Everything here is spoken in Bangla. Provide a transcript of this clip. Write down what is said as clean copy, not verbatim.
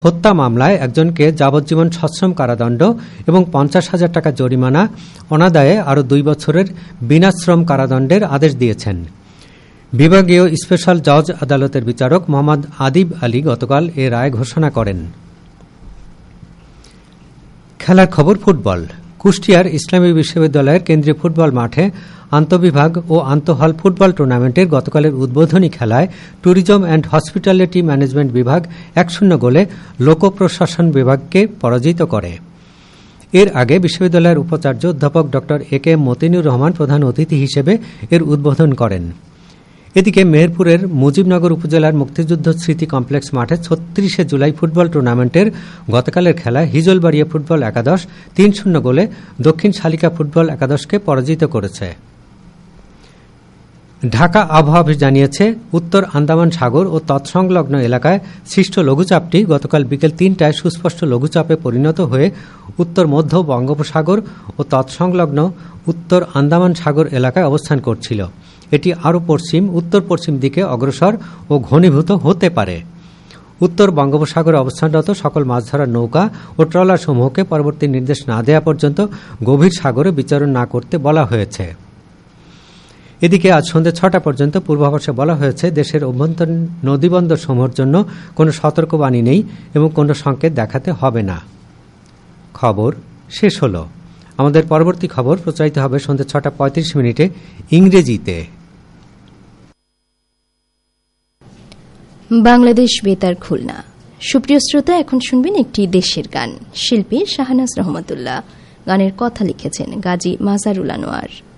হত্যা মামলায় একজনকে যাবজ্জীবন সশ্রম কারাদণ্ড এবং 50,000 টাকা জরিমানা, অনাদায়ে আরও 2 বছরের বিনাশ্রম কারাদণ্ডের আদেশ দিয়েছেন। বিভাগীয় স্পেশাল জজ আদালতের বিচারক মোহাম্মদ আদিব আলী গতকাল এ রায় ঘোষণা করেন। খেলার খবর ফুটবল। কুষ্টিয়ার ইসলামী বিশ্ববিদ্যালয়ের কেন্দ্রীয় ফুটবল মাঠে আন্তঃবিভাগ ও আন্তঃহল ফুটবল টুর্নামেন্টের গতকালের উদ্বোধনী খেলায় ট্যুরিজম অ্যান্ড হসপিটালিটি ম্যানেজমেন্ট বিভাগ 1-0 গোলে লোক প্রশাসন বিভাগকে পরাজিত করে। এর আগে বিশ্ববিদ্যালয়ের উপাচার্য অধ্যাপক ড এ.কে মতিনুর রহমান প্রধান অতিথি হিসেবে এর উদ্বোধন করেন। এদিকে মেহেরপুরের মুজিবনগর উপজেলার মুক্তিযুদ্ধ স্মৃতি কমপ্লেক্স মাঠে 36 জুলাই ফুটবল টুর্নামেন্টের গতকালের খেলায় হিজলবাড়িয়া ফুটবল একাদশ 3-0 গোলে দক্ষিণ শালিকা ফুটবল একাদশকে পরাজিত করেছে। ঢাকা আবহাওয়া অফিস জানিয়েছে, উত্তর আন্দামান সাগর ও তৎসংলগ্ন এলাকায় সৃষ্ট লঘুচাপটি গতকাল বিকেল 3টায় সুস্পষ্ট লঘুচাপে পরিণত হয়ে উত্তর মধ্য বঙ্গোপসাগর ও তৎসংলগ্ন উত্তর আন্দামান সাগর এলাকায় অবস্থান করছিল। এটি আরও উত্তর পশ্চিম দিকে অগ্রসর ও ঘনীভূত হতে পারে। উত্তর বঙ্গোপসাগরে অবস্থানরত সকল মাছ ধরার নৌকা ও ট্রলারসমূহকে পরবর্তী নির্দেশ না দেওয়া পর্যন্ত গভীর সাগরে বিচরণ না করতে বলা হয়েছে। এদিকে আজ সন্ধ্যে 6টা পর্যন্ত পূর্বাভাসে বলা হয়েছে, দেশের অভ্যন্তরীণ নদীবন্দর সমূহের জন্য কোনো সতর্কবাণী নেই এবং কোনো সংকেত দেখাতে হবে না। খবর শেষ হল। আমাদের পরবর্তী খবর প্রচারিত হবে সন্ধ্যে 6:35 ইংরেজিতে। বাংলাদেশ বেতার খুলনা। সুপ্রিয় শ্রোতা, এখন শুনবেন একটি দেশের গান। শিল্পী শাহনাজ রহমতুল্লাহ। গানের কথা লিখেছেন গাজী মাজারুল আনোয়ার।